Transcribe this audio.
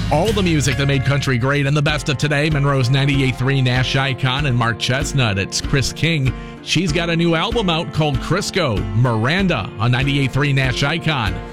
All the music that made country great and the best of today. Monroe's 98.3 Nash icon and Mark Chestnut. It's Chris King. She's got a new album out called Crisco. Miranda on 98.3 Nash icon.